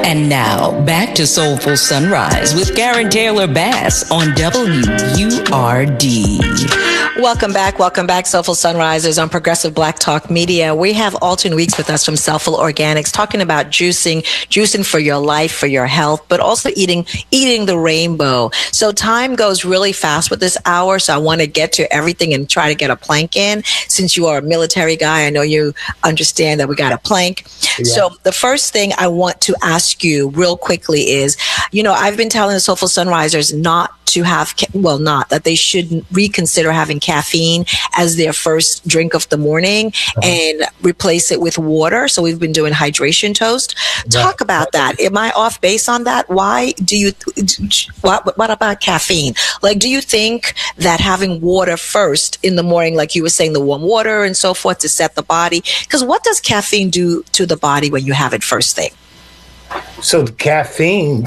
And now, back to Soulful Sunrise with Karen Taylor Bass on WURD. Welcome back, Soulful Sunrisers on Progressive Black Talk Media. We have Alton Weeks with us from Soulful Organics, talking about juicing for your life, for your health, but also eating the rainbow. So time goes really fast with this hour, so I want to get to everything and try to get a plank in. Since you are a military guy, I know you understand that we got a plank. Yeah. So the first thing I want to ask you real quickly is, I've been telling the Soulful Sunrisers not to have, that they should reconsider having caffeine as their first drink of the morning and replace it with water. So we've been doing hydration toast. Talk about that. Am I off base on that? Why do you, what about caffeine? Like, do you think that having water first in the morning, like you were saying, the warm water and so forth to set the body? Because what does caffeine do to the body when you have it first thing? So the caffeine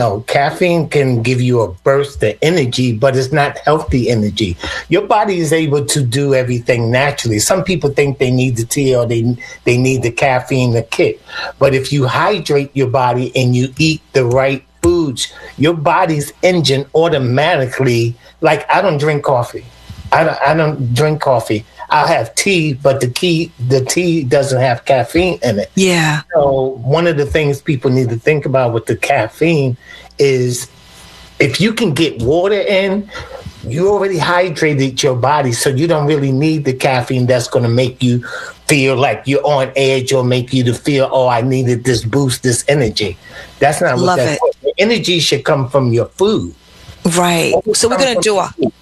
can give you a burst of energy, but it's not healthy energy. Your body is able to do everything naturally. Some people think they need the tea or they need the caffeine to kick. But if you hydrate your body and you eat the right foods, your body's engine automatically, like I don't drink coffee. I don't drink coffee. I'll have tea, but the tea doesn't have caffeine in it. Yeah. So one of the things people need to think about with the caffeine is if you can get water in, you already hydrated your body, so you don't really need the caffeine that's going to make you feel like you're on edge or make you to feel, I needed this boost, this energy. That's not what that's for. The energy should come from your food. Right. So we're going to do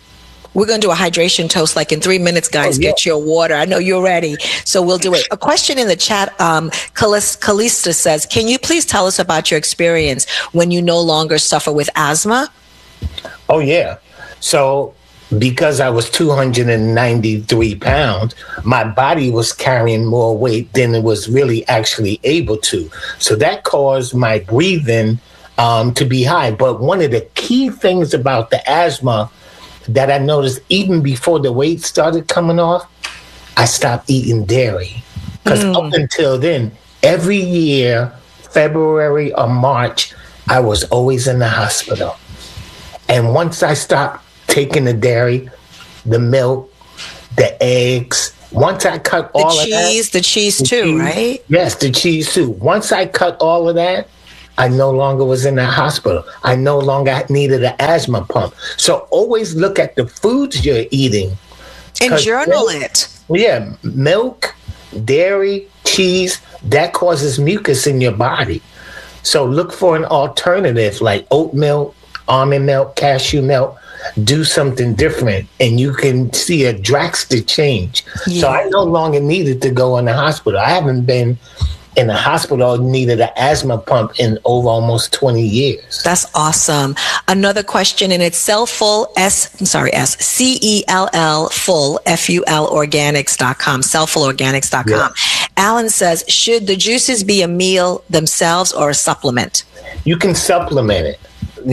a hydration toast like in 3 minutes, guys. Get your water. I know you're ready. So we'll do it. A question in the chat, Calista says, can you please tell us about your experience when you no longer suffer with asthma? Oh, yeah. So because I was 293 pounds, my body was carrying more weight than it was really actually able to. So that caused my breathing to be high. But one of the key things about the asthma that I noticed even before the weight started coming off, I stopped eating dairy. Because up until then, every year, February or March, I was always in the hospital. And once I stopped taking the dairy, the milk, the eggs, once I cut all of that. The cheese too, right? Yes, the cheese too. Once I cut all of that, I no longer was in the hospital. I no longer needed an asthma pump. So always look at the foods you're eating. And journal it. Yeah, milk, dairy, cheese, that causes mucus in your body. So look for an alternative like oat milk, almond milk, cashew milk. Do something different and you can see a drastic change. Yeah. So I no longer needed to go in the hospital. I haven't been in the hospital, needed an asthma pump in over almost 20 years. That's awesome. Another question, and it's Cellful, C-E-L-L, full, F-U-L, organics.com, cellfulorganics.com. Yeah. Alan says, should the juices be a meal themselves or a supplement? You can supplement it,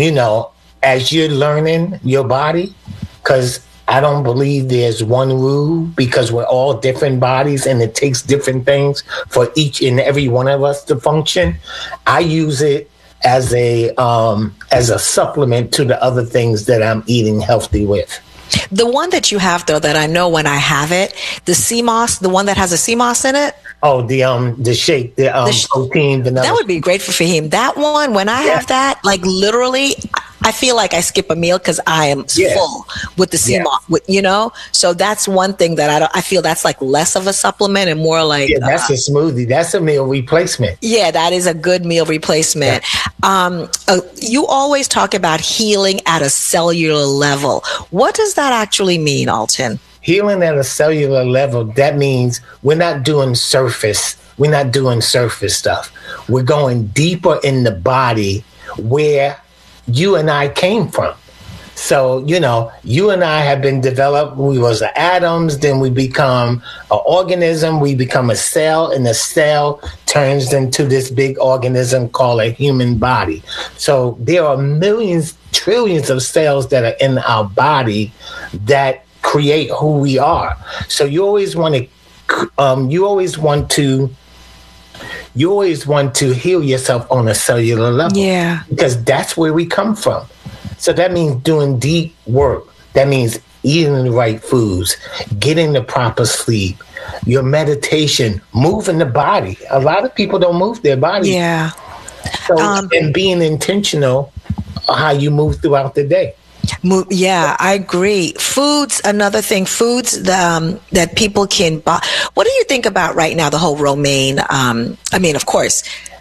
as you're learning your body, because I don't believe there's one rule because we're all different bodies and it takes different things for each and every one of us to function. I use it as a supplement to the other things that I'm eating healthy with. The one that you have, though, that I know when I have it, the sea moss, the one that has a sea moss in it. Oh, the shake, the protein, vanilla. That would be great for Fahim. That one, when I have that, like literally, I feel like I skip a meal because I am full with the sea moss, So that's one thing that I feel that's like less of a supplement and more like that's a smoothie. That's a meal replacement. Yeah, that is a good meal replacement. Yeah. You always talk about healing at a cellular level. What does that actually mean, Alton? Healing at a cellular level, that means we're not doing surface. We're not doing surface stuff. We're going deeper in the body where you and I came from. So, you and I have been developed. We was atoms, then we become an organism, we become a cell, and the cell turns into this big organism called a human body. So there are millions, trillions of cells that are in our body that create who we are. So you always want to you always want to heal yourself on a cellular level. Yeah. Because that's where we come from. So that means doing deep work. That means eating the right foods, getting the proper sleep, your meditation, moving the body. A lot of people don't move their body. Yeah. So, and being intentional how you move throughout the day. Yeah, I agree. Foods, another thing, foods that people can buy. What do you think about right now, the whole romaine? I mean, of course,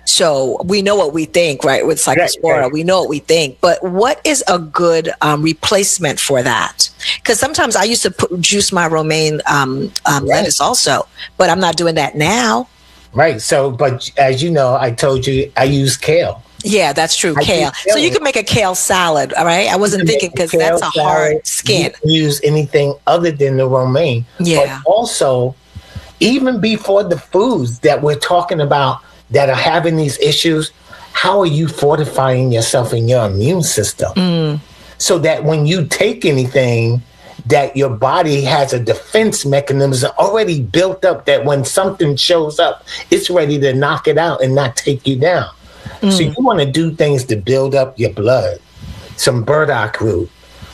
so we know what we think, right? With Cyclospora, we know what we think. But what is a good replacement for that? Because sometimes I used to juice my romaine lettuce also, but I'm not doing that now. Right. So, but as you know, I told you I use kale. Yeah, that's true. Kale. So you can make a kale salad, all right? I wasn't thinking because that's a hard skin. You can use anything other than the romaine. Yeah. But also, even before the foods that we're talking about that are having these issues, how are you fortifying yourself in your immune system? So that when you take anything, that your body has a defense mechanism already built up, that when something shows up, it's ready to knock it out and not take you down. So you want to do things to build up your blood. Some burdock root,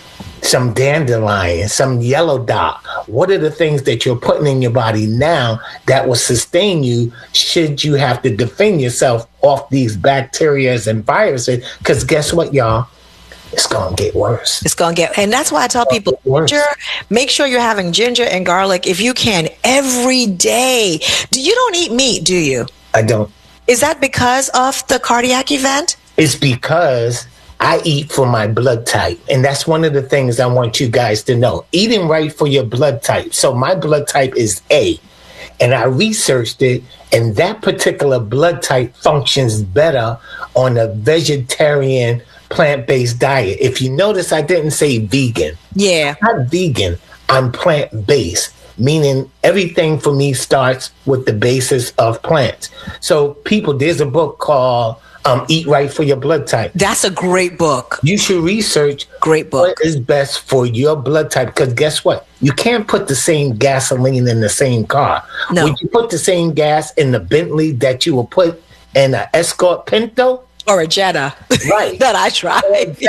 some dandelion, some yellow dot. What are the things that you're putting in your body now that will sustain you should you have to defend yourself off these bacteria and viruses? Because guess what, y'all? It's going to get worse. It's going to get, and that's why I tell people, ginger, make sure you're having ginger and garlic if you can every day. You don't eat meat, do you? I don't. Is that because of the cardiac event? It's because I eat for my blood type. And that's one of the things I want you guys to know. Eating right for your blood type. So my blood type is A. And I researched it. And that particular blood type functions better on a vegetarian, plant-based diet. If you notice, I didn't say vegan. Yeah. I'm not vegan. I'm plant-based. Meaning everything for me starts with the basis of plants. So people, there's a book called Eat Right for Your Blood Type. That's a great book. You should research what is best for your blood type. Because guess what? You can't put the same gasoline in the same car. No. Would you put the same gas in the Bentley that you will put in an Escort Pinto? Or a Jetta. Right. That I tried.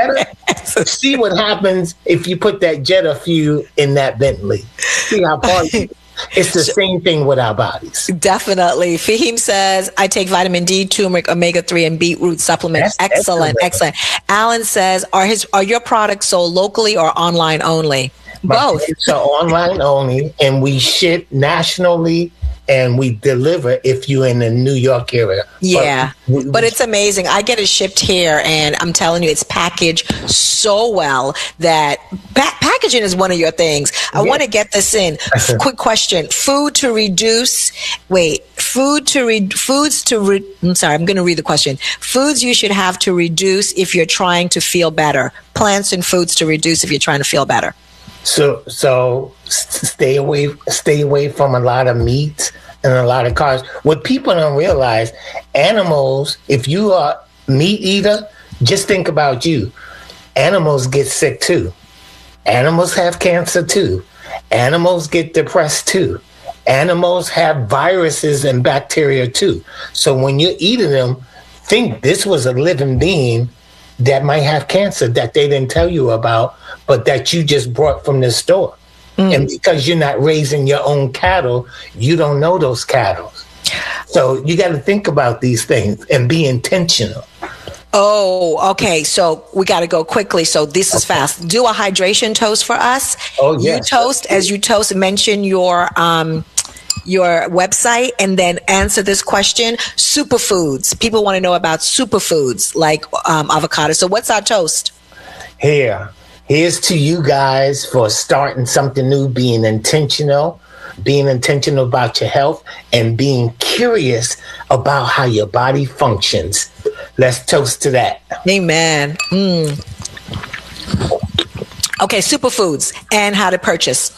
Yes. See what happens if you put that Jetta fuel in that Bentley. See how far it's the same thing with our bodies. Definitely. Fahim says, I take vitamin D, turmeric, omega-3, and beetroot supplements. That's excellent. Alan says, are your products sold locally or online only? Both. So online only, and we ship nationally. And we deliver if you're in the New York area. Yeah, but it's amazing. I get it shipped here, and I'm telling you, it's packaged so well that packaging is one of your things. I want to get this in. Quick question. I'm sorry, I'm going to read the question. Foods you should have to reduce if you're trying to feel better. Plants and foods to reduce if you're trying to feel better. So stay away from a lot of meat and a lot of carbs. What people don't realize, animals, if you are a meat eater, just think about you. Animals get sick too. Animals have cancer too. Animals get depressed too. Animals have viruses and bacteria too. So when you're eating them, think this was a living being that might have cancer that they didn't tell you about, but that you just brought from the store. And because you're not raising your own cattle, you don't know those cattle. So you got to think about these things and be intentional. Oh, okay. So we got to go quickly. So this is fast. Do a hydration toast for us. Oh, yes. As you toast, mention your website and then answer this question. Superfoods. People want to know about superfoods like avocado. So what's our toast? Here's to you guys for starting something new, being intentional about your health and being curious about how your body functions. Let's toast to that. Amen. Okay, superfoods and how to purchase.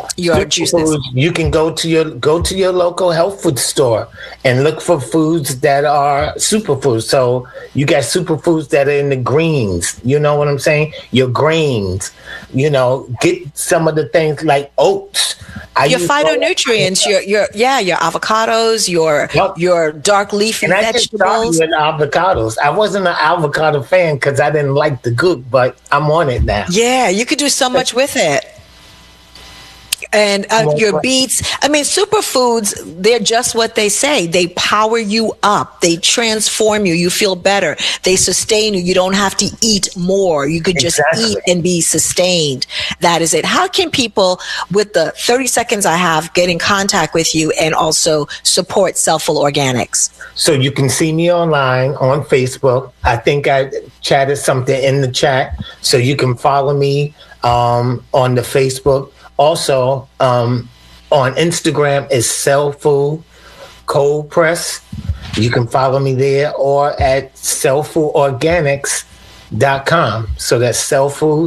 your juices? You can go to your local health food store and look for foods that are superfoods. So you got superfoods that are in the greens. You know what I'm saying? Your grains. Get some of the things like oats. Your phytonutrients, your avocados, your dark leafy and vegetables. I just started with avocados. I wasn't an avocado fan because I didn't like the goop, but I'm on it now. Yeah, you could do so much with it. And your beets. I mean, superfoods, they're just what they say. They power you up. They transform you. You feel better. They sustain you. You don't have to eat more. You could just eat and be sustained. That is it. How can people, with the 30 seconds I have, get in contact with you and also support Selfful Organics? So you can see me online on Facebook. I think I chatted something in the chat. So you can follow me on the Facebook. Also, on Instagram is Selfful Cold Press. You can follow me there, or at selffulorganics.com. So that's Selfful,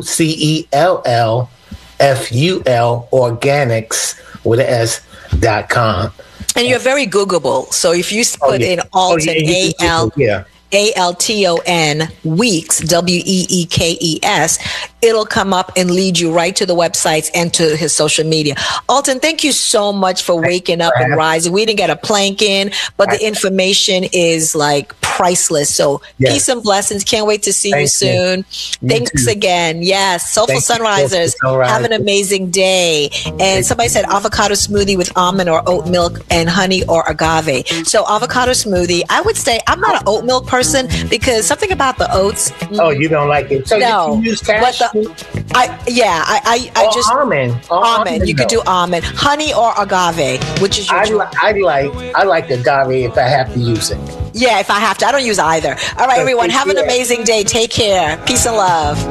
CELLFUL Organics with an S.com. And you're very Googleable. So if you put in Alton, Alton Weeks, WEEKES, it'll come up and lead you right to the websites and to his social media. Alton, thank you so much for waking up and rising. We didn't get a plank in, but the information is like priceless. So peace and blessings. Can't wait to see you soon. Thanks again. Yes. Selfful Sunrisers. Have an amazing day. And somebody said avocado smoothie with almond or oat milk and honey or agave. So avocado smoothie, I would say I'm not an oat milk person because something about the oats. Oh, you don't like it. So no, you can use cashew. I just almond. Almond. You could do almond, honey or agave, which is your choice. I like agave if I have to use it. Yeah, if I have to. I don't use either. All right, everyone. Have an amazing day. Take care. Peace and love.